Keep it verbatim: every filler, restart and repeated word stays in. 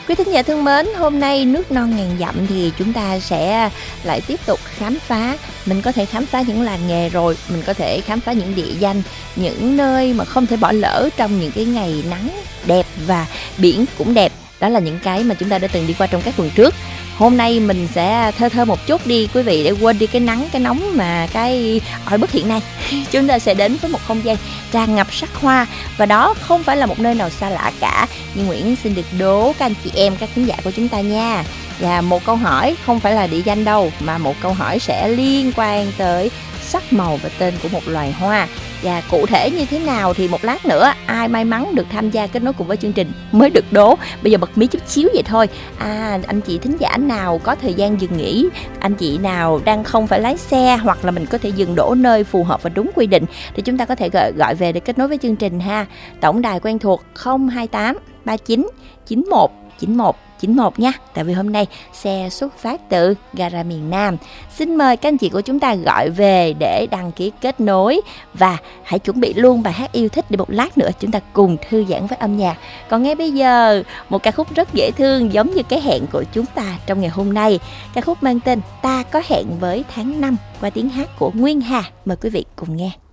Quý thính giả thân mến, hôm nay nước non ngàn dặm thì chúng ta sẽ lại tiếp tục khám phá. Mình có thể khám phá những làng nghề rồi, mình có thể khám phá những địa danh, những nơi mà không thể bỏ lỡ trong những cái ngày nắng đẹp và biển cũng đẹp. Đó là những cái mà chúng ta đã từng đi qua trong các tuần trước. Hôm nay mình sẽ thơ thơ một chút đi quý vị, để quên đi cái nắng, cái nóng mà cái oi bức hiện nay. Chúng ta sẽ đến với một không gian tràn ngập sắc hoa. Và đó không phải là một nơi nào xa lạ cả. Nhưng Nguyễn xin được đố các anh chị em, các khán giả của chúng ta nha. Và một câu hỏi không phải là địa danh đâu, mà một câu hỏi sẽ liên quan tới sắc màu và tên của một loài hoa. Và cụ thể như thế nào thì một lát nữa ai may mắn được tham gia kết nối cùng với chương trình mới được đố. Bây giờ bật mí chút xíu vậy thôi. À, anh chị thính giả nào có thời gian dừng nghỉ, anh chị nào đang không phải lái xe, hoặc là mình có thể dừng đỗ nơi phù hợp và đúng quy định, thì chúng ta có thể gọi, gọi về để kết nối với chương trình ha. Tổng đài quen thuộc không hai tám ba chín chín một chín một chín một nha. Tại vì hôm nay xe xuất phát từ gara miền Nam. Xin mời các anh chị của chúng ta gọi về để đăng ký kết nối. Và hãy chuẩn bị luôn bài hát yêu thích để một lát nữa chúng ta cùng thư giãn với âm nhạc. Còn ngay bây giờ, một ca khúc rất dễ thương giống như cái hẹn của chúng ta trong ngày hôm nay. Ca khúc mang tên Ta Có Hẹn Với Tháng Năm qua tiếng hát của Nguyên Hà. Mời quý vị cùng nghe.